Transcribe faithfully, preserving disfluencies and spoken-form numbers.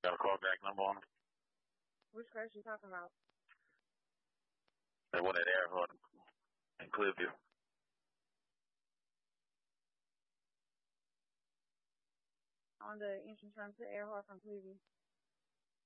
Got a callback number on them? Which crash you talking about? They one at Earhart in Clearview. On the entrance run to Earhart from Clearview.